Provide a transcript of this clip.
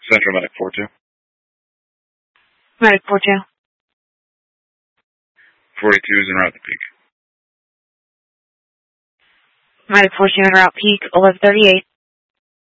Central Medic 4-2. Medic 4-2. 42 is en route to Peak. Medic 4-2 en route Peak, 1138.